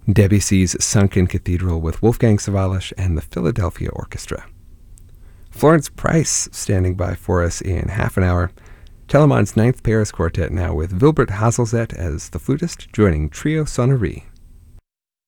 Debussy's Sunken Cathedral with Wolfgang Sawallisch and the Philadelphia Orchestra. Florence Price standing by for us in half an hour. Telemann's Ninth Paris Quartet now with Wilbert Hazelzet as the flutist, joining Trio Sonnerie.